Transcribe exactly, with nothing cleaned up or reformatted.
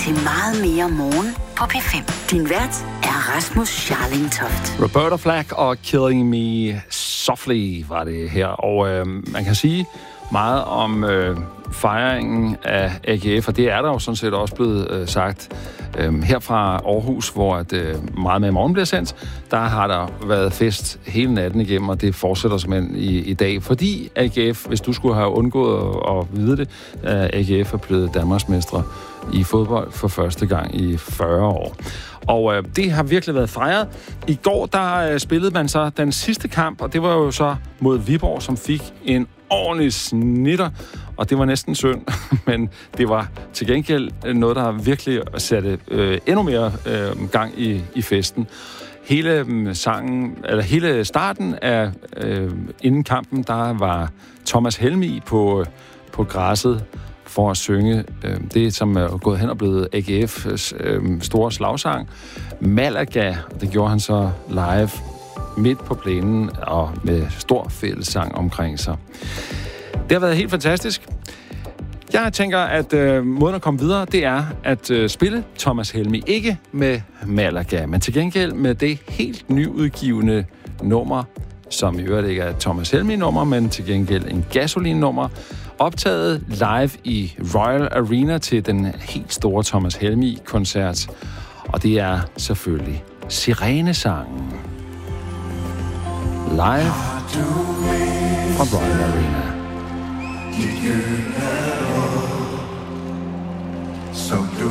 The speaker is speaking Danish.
til meget mere morgen på P fem. Din vært er Rasmus Scharling-Toft. Roberta Flack og Killing Me Softly var det her. Og øh, man kan sige meget om øh, fejringen af A G F, og det er der jo sådan set også blevet øh, sagt. Øh, her fra Aarhus, hvor at, øh, meget med i morgen bliver sendt, der har der været fest hele natten igennem, og det fortsætter simpelthen i, i dag. Fordi A G F, hvis du skulle have undgået at, at vide det, øh, A G F er blevet Danmarksmestre i fodbold for første gang i fyrre år. Og øh, det har virkelig været fejret. I går, der øh, spillede man så den sidste kamp, og det var jo så mod Viborg, som fik en ordentlig snitter, og det var næsten synd, men det var til gengæld noget, der virkelig satte øh, endnu mere øh, gang i, i festen. Hele øh, sangen, eller hele starten af øh, inden kampen, der var Thomas Helmig på, på græsset for at synge øh, det, som er gået hen og blevet A G F's øh, store slagsang, Malaga. Det gjorde han så live midt på plænen og med stor fællessang omkring sig. Det har været helt fantastisk. Jeg tænker, at øh, måden at komme videre, det er at øh, spille Thomas Helmig. Ikke med Malaga, men til gengæld med det helt nyudgivende nummer, som i øvrigt ikke er Thomas Helmig-nummer, men til gengæld en Gasolin-nummer, optaget live i Royal Arena til den helt store Thomas Helmig-koncert. Og det er selvfølgelig Sirenesangen. Live fra Royal Arena. Som du